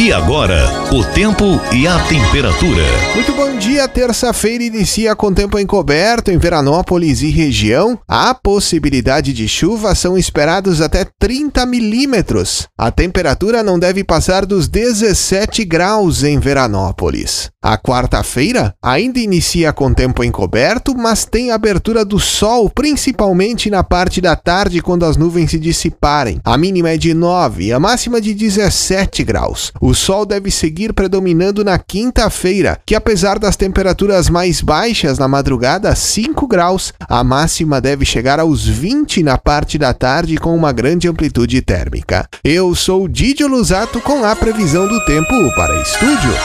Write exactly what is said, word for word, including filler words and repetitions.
E agora, o tempo e a temperatura. Muito bom dia, terça-feira inicia com tempo encoberto em Veranópolis e região. A possibilidade de chuva são esperados até trinta milímetros. A temperatura não deve passar dos dezessete graus em Veranópolis. A quarta-feira ainda inicia com tempo encoberto, mas tem abertura do sol, principalmente na parte da tarde quando as nuvens se dissiparem. A mínima é de nove e a máxima de dezessete graus. O sol deve seguir predominando na quinta-feira, que apesar das temperaturas mais baixas na madrugada, cinco graus, a máxima deve chegar aos vinte na parte da tarde com uma grande amplitude térmica. Eu sou Didio Lusato com a previsão do tempo para Estúdio.